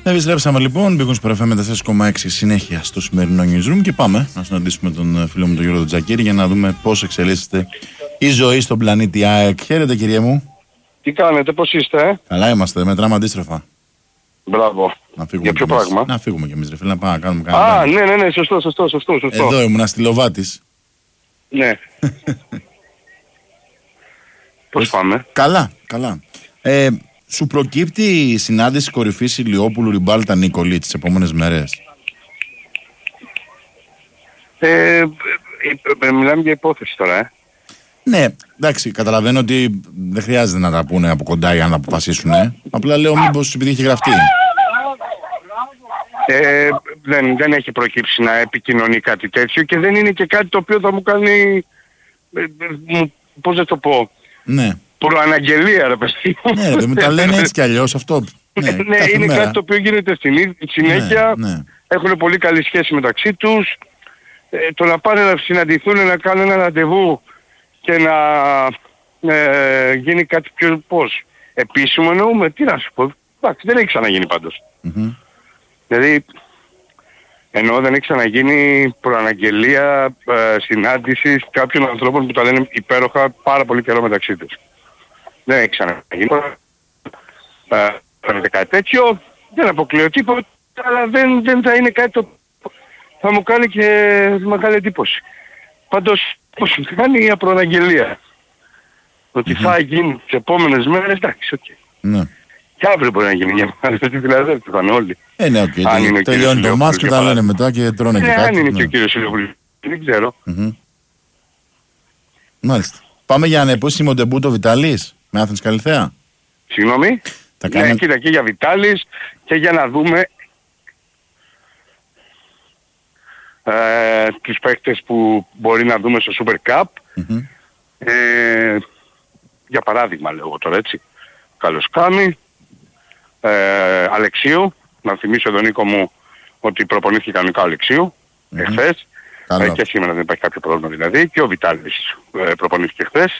Επιστρέψαμε λοιπόν, Big Wins FM 4,6 συνέχεια στο σημερινό newsroom και πάμε να συναντήσουμε τον φίλο μου τον Γιώργο Τζακίρη για να δούμε πώς εξελίσσεται η ζωή στον πλανήτη ΑΕΚ. Χαίρετε κύριε μου. Τι κάνετε, πώς είστε? Καλά είμαστε, μετράμε αντίστροφα. Μπράβο. Για ποιο πράγμα? Να φύγουμε κι εμείς ρε φίλε, να πάμε να κάνουμε κάτι. Ναι, σωστό. Εδώ ήμουν στη Λοβάτης. Ναι. Πώς πάμε? Καλά. Σου προκύπτει η συνάντηση κορυφής Ηλιόπουλου Ριμπάλτα Νικολή τις επόμενες μέρες? Μιλάμε για υπόθεση τώρα, Ναι, εντάξει, καταλαβαίνω ότι δεν χρειάζεται να τα πούνε από κοντά για να αποφασίσουν. Απλά λέω μήπως επειδή έχει γραφτεί. Δεν έχει προκύψει να επικοινωνεί κάτι τέτοιο και δεν είναι και κάτι το οποίο θα μου κάνει, πώς να το πω, Ναι. προαναγγελία ρε παιδί. Ναι, δεν τα λένε έτσι κι αλλιώς αυτό. Ναι, είναι μέρα. κάτι το οποίο γίνεται στην συνέχεια. Ναι. Έχουν πολύ καλή σχέση μεταξύ τους. Το να πάνε να συναντηθούν, να κάνουν ένα ραντεβού και να γίνει κάτι πιο επίσημο εννοούμε. Τι να σου πω. Εντάξει, δεν έχει ξαναγίνει πάντως. Mm-hmm. Δηλαδή, ενώ δεν έχει ξαναγίνει προαναγγελία συνάντησης κάποιων ανθρώπων που τα λένε υπέροχα πάρα πολύ καιρό μεταξύ τους. Δεν έχει ξαναγίνει. Φαίνεται κάτι τέτοιο, δεν αποκλείω τίποτα, αλλά δεν θα είναι κάτι το θα μου κάνει και μεγάλη εντύπωση. Πάντως, πώς μου κάνει η προαναγγελία ότι θα γίνει τις επόμενες μέρες, εντάξει, οκ. Ναι. Και αύριο μπορεί να γίνει μια μέρα στη Φιλαδέλφια, θα είναι όλοι. Ναι, οκ. Τελειώνει το μάτς και τα λένε μετά και τρώνε και κάτι. Αν είναι και ο κύριος Ηλιόπουλος, δεν ξέρω. Μάλιστα. Πάμε για ανεπίσημο ντεμπούτο Βιτάλης με Άθενς Καλιθέα. Συγγνώμη. Ναι, κοίτα και για Βιτάλης και για να δούμε τους παίκτες που μπορεί να δούμε στο Super Cup. Για παράδειγμα λέω τώρα έτσι. Καλοσκάμι, Αλεξίου. Να θυμίσω τον Νίκο μου ότι προπονήθηκε κανονικά ο Αλεξίου εχθές. Και σήμερα δεν υπάρχει κάποιο πρόβλημα δηλαδή. Και ο Βιτάλης προπονήθηκε χθες.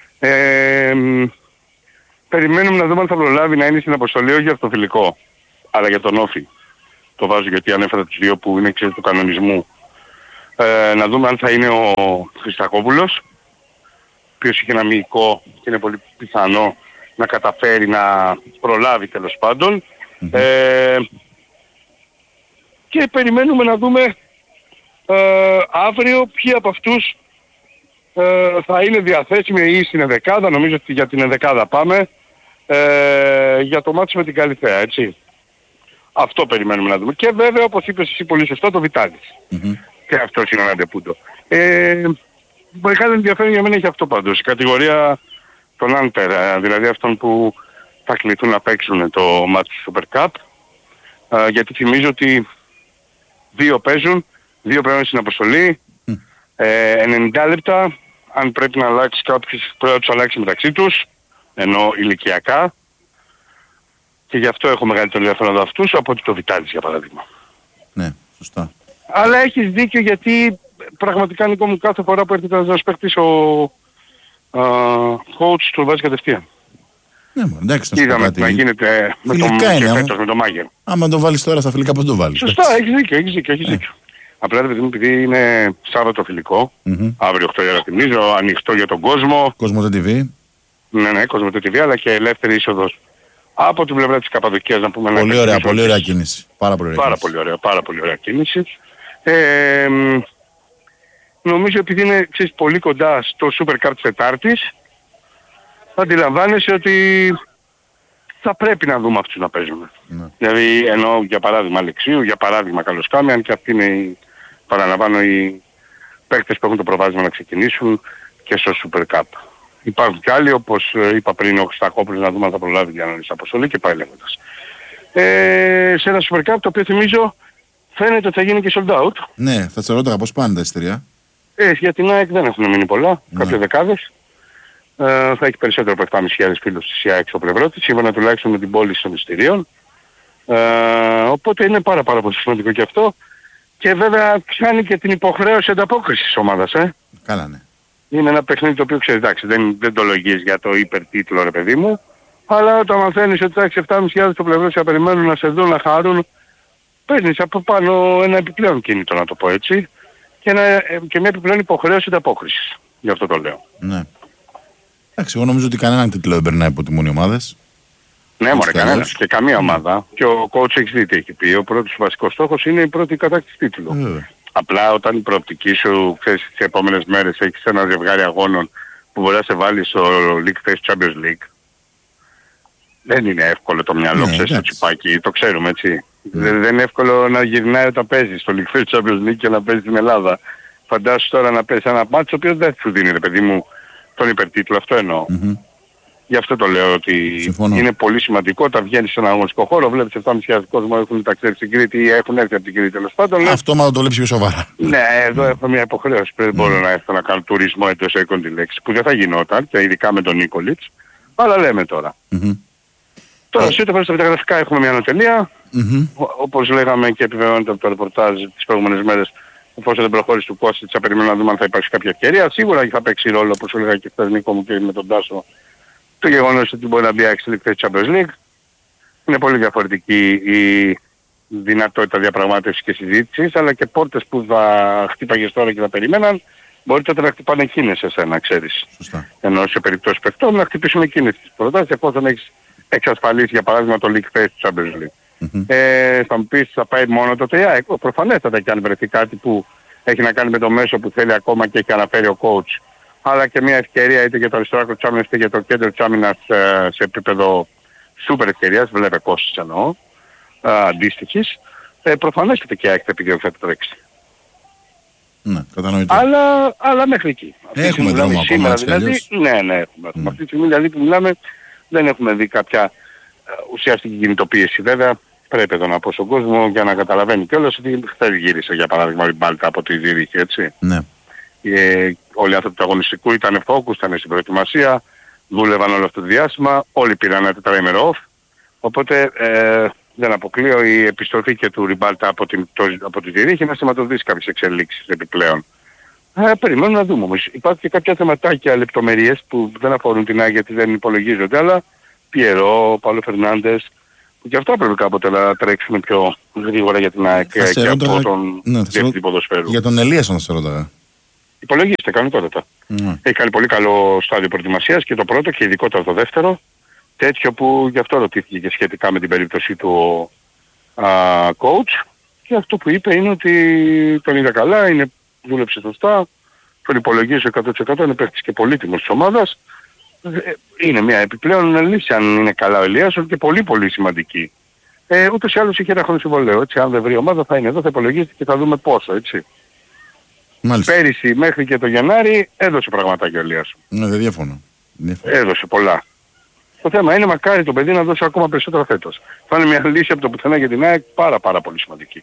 Περιμένουμε να δούμε αν θα προλάβει να είναι στην αποστολή, όχι για το φιλικό, αλλά για τον Όφη. Το βάζω γιατί ανέφερα τους δύο που είναι εξής του κανονισμού. Να δούμε αν θα είναι ο Χριστακόπουλος, ο οποίος είχε ένα μυϊκό και είναι πολύ πιθανό να καταφέρει να προλάβει τέλος πάντων. Και περιμένουμε να δούμε αύριο ποιοι από αυτούς θα είναι διαθέσιμοι ή στην ενδεκάδα. Νομίζω ότι για την ενδεκάδα πάμε για το μάτι με την Καλιθέα, έτσι. Αυτό περιμένουμε να δούμε. Και βέβαια, όπως είπες εσύ πολύ σωστά, το Βιτάλης. Και αυτός είναι ένα ντεπούντο. Μεγάλο ενδιαφέρον για μένα έχει αυτό πάντως. Η κατηγορία των Άντερ, δηλαδή αυτών που θα κληθούν να παίξουν το μάτι του Super Cup. Γιατί θυμίζω ότι δύο παίζουν, δύο πρέπει να είναι στην αποστολή, 90 λεπτά. Αν πρέπει να αλλάξει κάποιος, πρέπει να τους αλλάξει μεταξύ τους, ενώ ηλικιακά. Και γι' αυτό έχω μεγαλύτερο ενδιαφέρον αυτούς από ότι το Βιτάλης για παράδειγμα. Ναι, σωστά. Αλλά έχεις δίκιο γιατί πραγματικά Νίκο μου κάθε φορά που έρχεται ένας παίκτης ο coach του βάζει κατευθείαν. Ναι, εντάξει, να είδαμε να γίνεται με τον Μάγερ. Άμα το βάλεις τώρα στα φιλικά πώς το βάλεις. Σωστά, έχεις δίκιο. Απλά επειδή είναι Σάββατο φιλικό, αύριο 8 η ώρα θυμίζω, ανοιχτό για τον κόσμο. Κοσμοτέ TV. Ναι, Κοσμοτέ TV, αλλά και ελεύθερη είσοδος από την πλευρά της Καπαδοκίας να πούμε. Πολύ ωραία κίνηση. Πάρα πολύ ωραία κίνηση. Νομίζω επειδή είναι πολύ κοντά στο Super Cup της Τετάρτης, αντιλαμβάνεσαι ότι θα πρέπει να δούμε αυτούς να παίζουν. Δηλαδή ενώ για παράδειγμα Αλεξίου, για παράδειγμα Καλοσκάμι, αν και αυτοί είναι, παραλαμβάνω, οι παίκτες που έχουν το προβάδισμα να ξεκινήσουν και στο Super Cup. Υπάρχουν και άλλοι, όπως είπα πριν, ο Χριστακόπουλος, να δούμε αν θα προλάβει για να είναι στην αποστολή και πάει λέγοντας. Σε ένα Super Cup το οποίο θυμίζω φαίνεται ότι θα γίνει και sold out. Ναι, θα σε ρώταγα πώς πάνε τα εισιτήρια. Για την ΑΕΚ δεν έχουν μείνει πολλά, κάποιες δεκάδες. Θα έχει περισσότερο από 7.500 φίλους της ΑΕΚ στο πλευρό της, σύμφωνα τουλάχιστον με την πώληση των εισιτηρίων. Οπότε είναι πάρα πολύ σημαντικό και αυτό. Και βέβαια πιάνει και την υποχρέωση ανταπόκρισης της ομάδας. Καλά, ναι. Είναι ένα παιχνίδι το οποίο ξέρεις, εντάξει, δεν το λογίζεις για το υπερτίτλο ρε παιδί μου, Αλλά όταν μαθαίνεις ότι θα έχεις 7.500 στο πλευρό σου να περιμένουν να σε δουν, να χαρούν, παίρνεις από πάνω ένα επιπλέον κίνητο, να το πω έτσι, και μια επιπλέον υποχρέωση ανταπόκρισης. Γι' αυτό το λέω. Ναι. Εντάξει, εγώ νομίζω ότι κανέναν τίτλο δεν περνάει από τιμούν οι ομάδες. Ναι, μωρέ, κανένας και καμία ομάδα. Και ο coach έχει δει τι έχει πει. Ο πρώτος βασικός στόχος είναι η πρώτη κατάκτηση τίτλου. Απλά όταν η προοπτική σου, ξέρεις, τις επόμενες μέρες έχεις ένα ζευγάρι αγώνων που μπορεί να σε βάλει στο League Face Champions League, δεν είναι εύκολο το μυαλό, ξέρεις, το τσιπάκι, το ξέρουμε, έτσι. Δεν είναι εύκολο να γυρνάει όταν παίζεις στο League Face Champions League και να παίζεις στην Ελλάδα. Φαντάσου τώρα να παίζεις ένα μάτσο, ο οποίος δεν σου δίνει, ρε παιδί μου, τον υπερτίτλο, αυτό εννοώ. Γι' αυτό το λέω ότι είναι πολύ σημαντικό όταν βγαίνεις σε έναν αγωνιστικό χώρο, βλέπεις 7.500 κόσμο έχουν ταξιδέψει στην Κρήτη ή έχουν έρθει από την Κρήτη τέλος πάντων. Αυτό μάλλον το βλέπεις πιο σοβαρά. Ναι, εδώ έχω μια υποχρέωση. Δεν μπορώ να έρθω να κάνω τουρισμό εντός έκον τη λέξη, που δεν θα γινόταν, και ειδικά με τον Νίκολιτς, αλλά λέμε τώρα. Τώρα, σε ό,τι αφορά στα μεταγραφικά έχουμε μια ανατελεία. Όπως λέγαμε και επιβεβαιώνεται από το ρεπορτάζ τις προηγούμενες μέρες, εφόσον δεν προχώρησε του Κώστη, θα περιμένουμε να δούμε αν θα υπάρξει κάποια ευκαιρία. Σίγουρα θα παίξει ρόλο, όπως έλεγα και χθες Νίκο μου και με τον Τάσο, το γεγονός ότι μπορεί να μπει στη Champions League. Είναι πολύ διαφορετική η δυνατότητα διαπραγμάτευσης και συζήτησης, αλλά και πόρτες που θα χτύπαγες τώρα και θα περιμέναν, μπορεί τότε να χτυπάνε εκείνες εσένα, ξέρεις. Σωστά. Ενώ σε περίπτωση παιχτών να χτυπήσουν εκείνες τις προτάσεις, εφόσον έχεις εξασφαλίσει για παράδειγμα το League Face του Champions League. Θα μου πεις θα πάει μόνο το ΤΕΙΑ, προφανέστατα και αν βρεθεί κάτι που έχει να κάνει με το μέσο που θέλει ακόμα και έχει αναφέρει ο coach, αλλά και μια ευκαιρία είτε για το αριστερό άκρο της άμυνας είτε για το κέντρο της άμυνας σε επίπεδο σούπερ ευκαιρίας, βλέπε κόστος εννοώ, αντίστοιχης, προφανέστατα και έχετε επιδιώξει να τρέξει. Ναι, κατανοητό. Αλλά μέχρι εκεί. Έχουμε δρόμο ακόμα, δηλαδή, ναι, έχουμε. Αυτή τη στιγμή δηλαδή που μιλάμε δεν έχουμε δει κάποια ουσιαστική κινητοποίηση. Βέβαια πρέπει εδώ να πω στον κόσμο για να καταλαβαίνει κιόλας ότι χθες γύρισε για παράδειγμα η Μπάλτα από τη Ζήριχη, έτσι. Ναι. Όλοι οι άνθρωποι του αγωνιστικού ήταν focus, ήταν στην προετοιμασία, δούλευαν όλο αυτό το διάστημα, όλοι πήραν ένα τετραήμερο off, οπότε δεν αποκλείω η επιστροφή και του Ριμπάλτα από τη Ζηρίχη να σηματοδοτήσει κάποιες εξελίξεις επιπλέον. Περιμένουμε να δούμε όμως. Υπάρχουν και κάποια θεματάκια λεπτομερίες που δεν αφορούν την ΑΕΚ γιατί δεν υπολογίζονται, αλλά Πιερό, Παύλο Φερνάντες, που και αυτά πρέπει κάποτε να τρέξουν πιο γρήγορα για την ΑΕΚ και από τον διευθυντή ποδοσφαίρου. Για τον Ελίασον θα σε ρώταγα. Υπολογίστε, κάνει τώρα. Έχει κάνει πολύ καλό στάδιο προετοιμασίας και το πρώτο και ειδικότερα το δεύτερο. Τέτοιο που γι' αυτό ρωτήθηκε και σχετικά με την περίπτωση του coach. Και αυτό που είπε είναι ότι τον είδα καλά, δούλεψε σωστά, τον υπολογίζω 100%, είναι παίκτης και πολύτιμος της ομάδας. Είναι μια επιπλέον λύση αν είναι καλά ο Ελίασον και πολύ πολύ σημαντική. Ούτως ή άλλως είχε ένα χρόνο συμβολέο, έτσι. Αν δεν βρει ομάδα θα είναι εδώ, θα υπολογίζεται και θα δούμε πόσο, έτσι. Μάλιστα. Πέρυσι μέχρι και το Γενάρη έδωσε πραγματάκια ο Ελίασον. Ναι, δεν διαφωνώ. Έδωσε πολλά. Το θέμα είναι μακάρι το παιδί να δώσει ακόμα περισσότερα φέτος. Θα είναι μια λύση από το πουθενά για την ΑΕΚ πάρα πολύ σημαντική.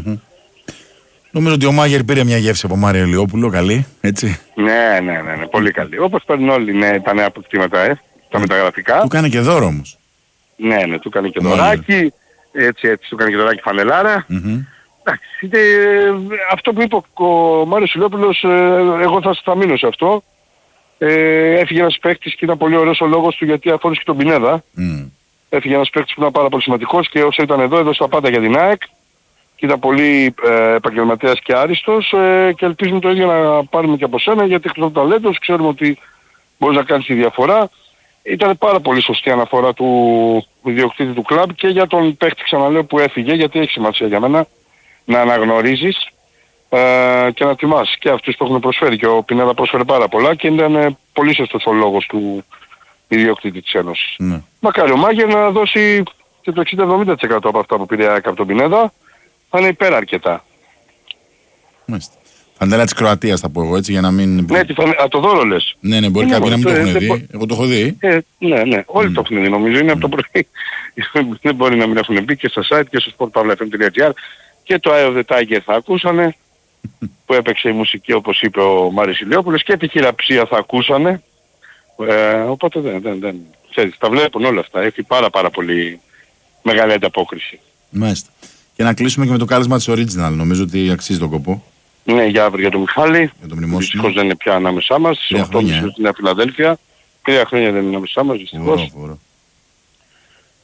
Νομίζω ότι ο Μάγερ πήρε μια γεύση από Μάριο Ηλιόπουλο, καλή, έτσι. Ναι, πολύ καλή. Όπως παίρνουν όλοι τα νέα αποκτήματα, τα μεταγραφικά. Του κάνει και δώρο όμως. Ναι, του κάνει και δωράκι, έτσι, του κάνει και δωράκι φανελάρα. Εντάξει, αυτό που είπε ο Μάριος Ηλιόπουλος, εγώ θα μείνω σε αυτό. Έφυγε ένας παίκτης και ήταν πολύ ωραίος ο λόγος του γιατί αφορούσε και τον Πινέδα. Έφυγε ένας παίκτης που ήταν πάρα πολύ σημαντικός και όσο ήταν εδώ έδωσε τα πάντα για την ΑΕΚ. Και ήταν πολύ επαγγελματίας και άριστος και ελπίζουμε το ίδιο να πάρουμε και από σένα γιατί εκτός από το ταλέντος ξέρουμε ότι μπορεί να κάνεις τη διαφορά. Ήταν πάρα πολύ σωστή αναφορά του ιδιοκτήτη του κλαμπ και για τον παίκτη ξαναλέω που έφυγε γιατί έχει σημασία για μένα να αναγνωρίζεις και να τιμάς και αυτούς που έχουν προσφέρει και ο Πινέδα πρόσφερε πάρα πολλά και ήταν πολύ σωστός ο λόγος του ιδιοκτήτη της Ένωσης. Μακάρι ο Μάγερ να δώσει και το 60-70% από αυτά που πήρε από τον Πινέδα. Θα είναι υπέρα αρκετά. Μάλιστα. Φανέλα της Κροατίας θα πω εγώ έτσι για να μην... Ναι, το δώρο λες. Ναι, μπορεί κάποιοι να μην το έχουν δει. Εγώ το έχω δει. Ναι, όλοι το έχουν δει νομίζω. Είναι από το πρωί. Δεν μπορεί να μην έχουν μπει και στο site και στο sportpavlafm.gr και το Eye of the Tiger θα ακούσανε που έπαιξε η μουσική όπως είπε ο Μάριος Ηλιόπουλος και τη χειραψία θα ακούσανε. Οπότε δεν. Ξέρεις, τα βλέπουν όλα αυτά. Έχει πάρα πολύ μεγάλη ανταπόκριση. Μάλιστα. Και να κλείσουμε και με το κάλεσμα της Original. Νομίζω ότι αξίζει τον κόπο. Ναι, για αύριο για τον Μιχάλη. Για το μνημόσυνο. Δυστυχώς δεν είναι πια ανάμεσά μας. 8.30 στη Νέα Φιλαδέλφια. 3 χρόνια δεν είναι ανάμεσά μας, δυστυχώς.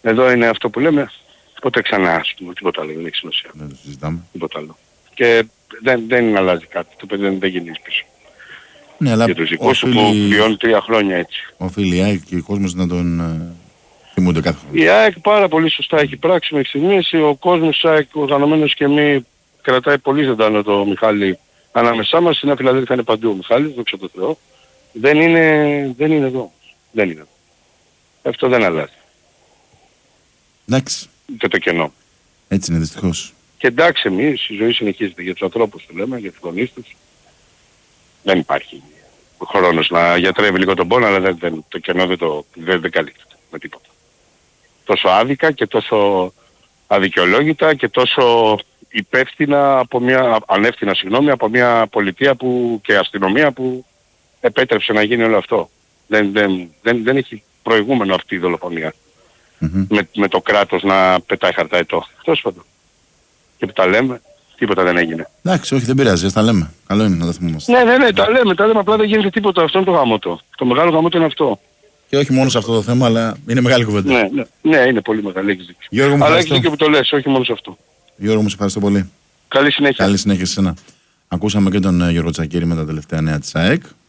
Εδώ είναι αυτό που λέμε, ποτέ ξανά, ας πούμε, τίποτα άλλο, δεν έχει σημασία. Δεν το συζητάμε. Τίποτα άλλο. Και δεν αλλάζει κάτι, το παιδί δεν γίνει πίσω. Ναι, αλλά για τους δικούς σου που βιώνει 3 χρόνια έτσι. Οφείλει η ΑΕΚ και ο κόσμος να τον θυμούνται κάθε φορά. Η ΑΕΚ πάρα πολύ σωστά έχει πράξει μέχρι στιγμής. Ο κόσμος της ΑΕΚ, οργανωμένος και μη, κρατάει πολύ ζωντανό το Μιχάλη ανάμεσά μας. Στην Φιλαδέλφια είναι παντού ο Μιχάλης, δόξα τω Θεώ. Δεν είναι εδώ. Δεν είναι. Αυτό δεν αλλάζει. Εντάξει. Και το κενό. Έτσι είναι δυστυχώς. Και εντάξει, εμείς η ζωή συνεχίζεται για τους ανθρώπους που λέμε, για τους γονείς τους. Δεν υπάρχει χρόνος να γιατρεύει λίγο τον πόνο, αλλά το κενό δεν καλύπτεται με τίποτα. Τόσο άδικα και τόσο αδικαιολόγητα και τόσο υπεύθυνα ανεύθυνα από μια πολιτεία και αστυνομία που επέτρεψε να γίνει όλο αυτό. Δεν έχει προηγούμενο αυτή η δολοφονία. Με το κράτος να πετάει χαρταετό. Τόσο πάντων. Και που τα λέμε, τίποτα δεν έγινε. Εντάξει, όχι, δεν πειράζει, τα λέμε. Καλό είναι να τα θυμόμαστε. Ναι, τα λέμε, απλά δεν γίνεται τίποτα. Αυτό είναι το γαμώτο. Το μεγάλο γαμώτο είναι αυτό. Και όχι μόνο σε αυτό το θέμα, αλλά είναι μεγάλη κουβέντα. Ναι, είναι πολύ μεγάλη, έχεις δίκιο. Γιώργο, μου αλλά ευχαριστώ. έχεις δίκιο που το λες, όχι μόνο σε αυτό. Γιώργο, μου σε ευχαριστώ πολύ. Καλή συνέχεια. Καλή συνέχεια σε εσένα. Ακούσαμε και τον Γιώργο Τζακίρη με τα τελευταία νέα της ΑΕΚ.